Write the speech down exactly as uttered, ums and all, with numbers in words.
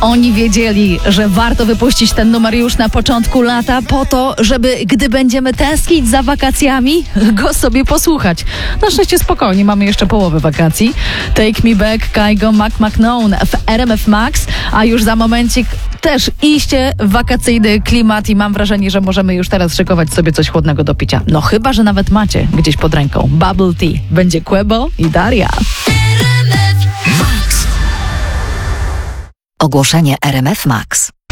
Oni wiedzieli, że warto wypuścić ten numer już na początku lata po to, żeby gdy będziemy tęsknić za wakacjami, go sobie posłuchać. Na szczęście spokojnie, mamy jeszcze połowę wakacji. Take Me Back, Kygo, Mac McKnown w R M F Max, a już za momencik też iście wakacyjny klimat i mam wrażenie, że możemy już teraz szykować sobie coś chłodnego do picia. No chyba, że nawet macie gdzieś pod ręką. Bubble Tea. Będzie Quebo i Daria. Ogłoszenie R M F Max.